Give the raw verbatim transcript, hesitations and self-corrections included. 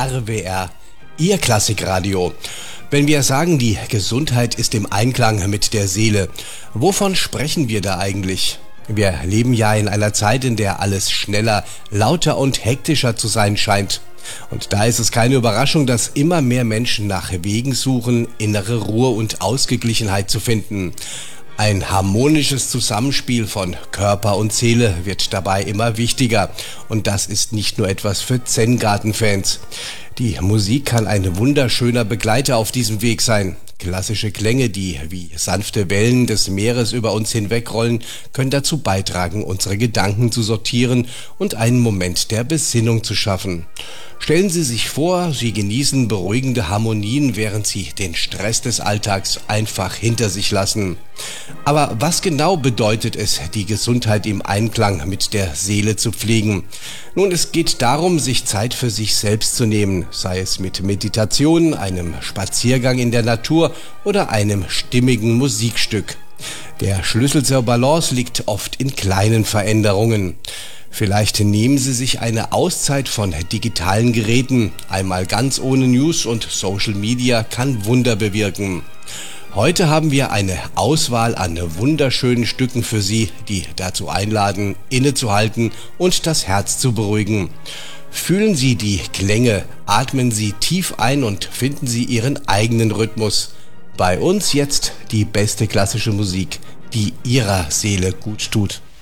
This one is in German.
R W R, Ihr Klassikradio. Wenn wir sagen, die Gesundheit ist im Einklang mit der Seele, wovon sprechen wir da eigentlich? Wir leben ja in einer Zeit, in der alles schneller, lauter und hektischer zu sein scheint. Und da ist es keine Überraschung, dass immer mehr Menschen nach Wegen suchen, innere Ruhe und Ausgeglichenheit zu finden. Ein harmonisches Zusammenspiel von Körper und Seele wird dabei immer wichtiger. Und das ist nicht nur etwas für Zen-Garten-Fans. Die Musik kann ein wunderschöner Begleiter auf diesem Weg sein. Klassische Klänge, die wie sanfte Wellen des Meeres über uns hinwegrollen, können dazu beitragen, unsere Gedanken zu sortieren und einen Moment der Besinnung zu schaffen. Stellen Sie sich vor, Sie genießen beruhigende Harmonien, während Sie den Stress des Alltags einfach hinter sich lassen. Aber was genau bedeutet es, die Gesundheit im Einklang mit der Seele zu pflegen? Nun, es geht darum, sich Zeit für sich selbst zu nehmen, sei es mit Meditation, einem Spaziergang in der Natur oder einem stimmigen Musikstück. Der Schlüssel zur Balance liegt oft in kleinen Veränderungen. Vielleicht nehmen Sie sich eine Auszeit von digitalen Geräten. Einmal ganz ohne News und Social Media kann Wunder bewirken. Heute haben wir eine Auswahl an wunderschönen Stücken für Sie, die dazu einladen, innezuhalten und das Herz zu beruhigen. Fühlen Sie die Klänge, atmen Sie tief ein und finden Sie Ihren eigenen Rhythmus. Bei uns jetzt die beste klassische Musik, die Ihrer Seele gut tut.